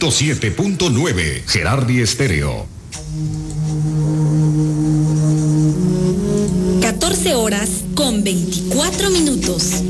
107.9 Gerardi Estéreo. 14 horas con 24 minutos.